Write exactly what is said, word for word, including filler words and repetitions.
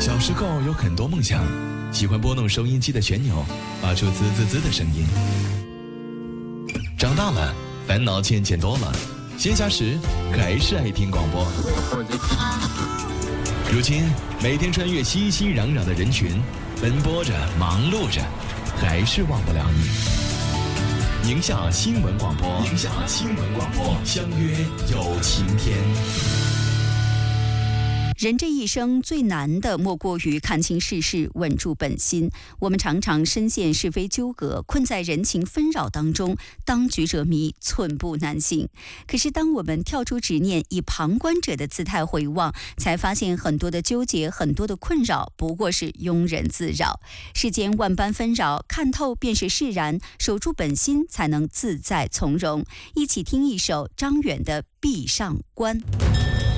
小时候有很多梦想，喜欢拨弄收音机的旋钮，发出滋滋滋的声音。长大了，烦恼渐渐多了，闲暇时还是爱听广播。如今，每天穿越熙熙攘攘的人群，奔波着，忙碌着，还是忘不了你。宁夏新闻广播，宁夏新闻广播，相约有晴天。 人这一生最难的莫过于看清世事，稳住本心。我们常常深陷是非纠葛，困在人情纷扰当中，当局者迷，寸步难行。可是当我们跳出执念，以旁观者的姿态回望，才发现很多的纠结，很多的困扰，不过是庸人自扰。世间万般纷扰，看透便是释然，守住本心，才能自在从容。一起听一首张远的《闭上关》。